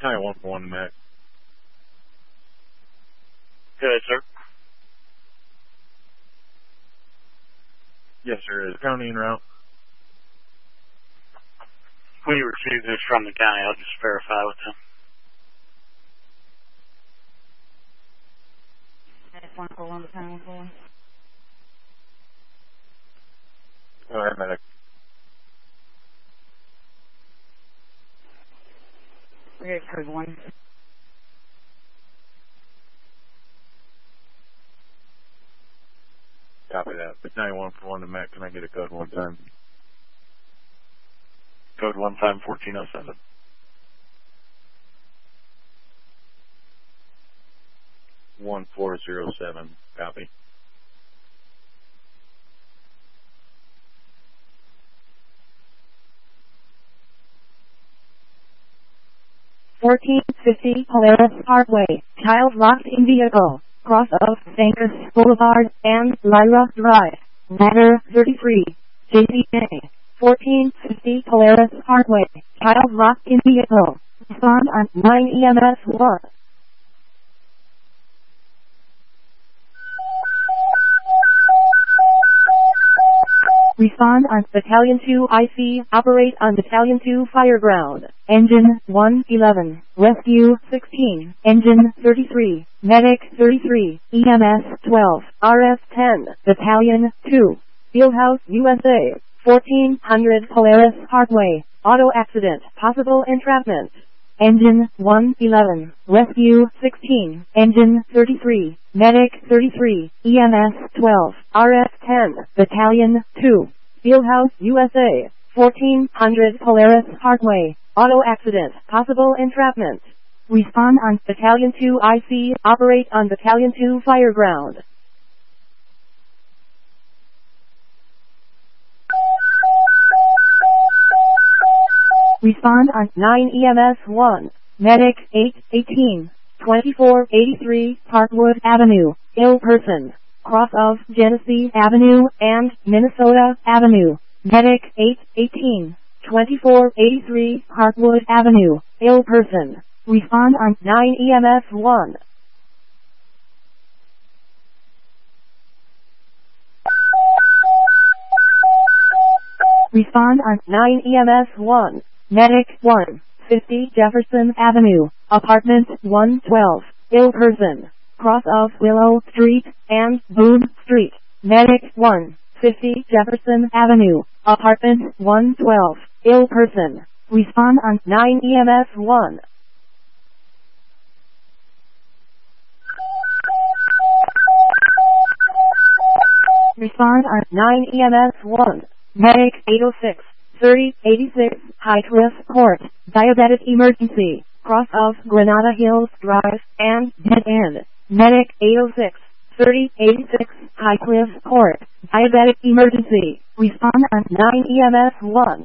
Hi, 141 Mac. Good, sir. Yes, sir. Is county en route? We received this from the county. I'll just verify with them. That's 141 to 141. All right, medic. We got code 1. Copy that. It's 9141 to Mac. Can I get a code one time? Code 1 time 1407. One 407. Copy. Polaris Parkway. Child locked in vehicle. Cross of Sangus Boulevard and Lyra Drive. Ladder 33. JCA. 1450 Polaris Parkway. Child locked in vehicle. Respond on 9 EMS 1. Respond on Battalion 2 IC. Operate on Battalion 2 Fireground. Engine 111. Rescue 16. Engine 33. Medic 33. EMS 12. RF 10. Battalion 2. Fieldhouse USA. 1400 Polaris Parkway. Auto accident. Possible entrapment. Engine 111. Rescue 16. Engine 33. Medic 33. EMS 12. RF 10. Battalion 2. Fieldhouse USA. 1400 Polaris Parkway. Auto accident. Possible entrapment. Respond on Battalion 2 IC. Operate on Battalion 2 Fireground. Respond on 9 EMS 1. Medic 818. 2483 Parkwood Avenue. Ill person. Cross of Genesee Avenue and Minnesota Avenue. Medic 818. 2483 Parkwood Avenue. Ill person. Respond on 9 EMS 1. Respond on 9 EMS 1. Medic 1. 50 Jefferson Avenue. Apartment 112. Ill person. Cross of Willow Street and Boone Street. Medic 1. 50 Jefferson Avenue. Apartment 112. Ill person. Respond on 9 EMS 1. Respond on 9 EMS 1. Medic 806. 3086 High Cliff Court. Diabetic emergency. Cross of Granada Hills Drive and Dead End. Medic 806. 3086 High Cliff Court. Diabetic emergency. Respond on 9 EMS 1.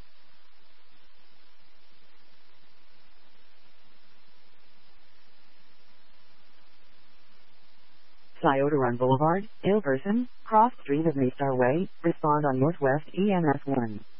Scioto Run Boulevard, ill person, cross street of Maystar Way, respond on Northwest EMS 1.